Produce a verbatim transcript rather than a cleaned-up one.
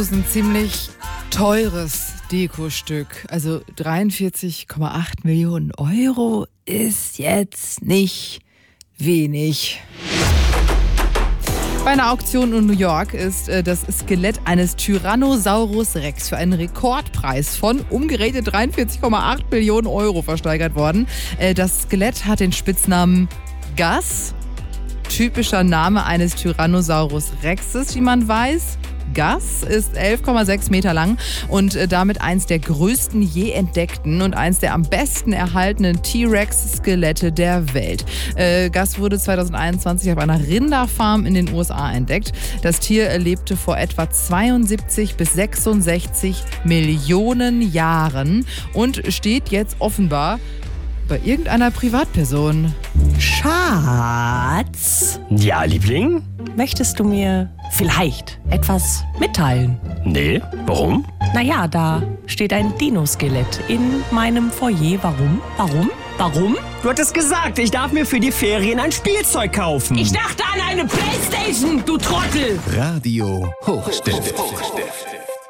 Das ist ein ziemlich teures Dekostück. Also dreiundvierzig Komma acht Millionen Euro ist jetzt nicht wenig. Bei einer Auktion in New York ist äh, das Skelett eines Tyrannosaurus Rex für einen Rekordpreis von umgerechnet dreiundvierzig Komma acht Millionen Euro versteigert worden. Äh, das Skelett hat den Spitznamen Gus, typischer Name eines Tyrannosaurus Rexes, wie man weiß. Gus ist elf Komma sechs Meter lang und damit eins der größten je entdeckten und eins der am besten erhaltenen T-Rex-Skelette der Welt. Äh, Gus wurde zweitausendeinundzwanzig auf einer Rinderfarm in den U S A entdeckt. Das Tier lebte vor etwa zweiundsiebzig bis sechsundsechzig Millionen Jahren und steht jetzt offenbar bei irgendeiner Privatperson. Schatz? Ja, Liebling? Möchtest du mir vielleicht etwas mitteilen? Nee, warum? Naja, da steht ein Dino-Skelett in meinem Foyer. Warum? Warum? Warum? Du hattest gesagt, ich darf mir für die Ferien ein Spielzeug kaufen. Ich dachte an eine Playstation, du Trottel! Radio Hochstift.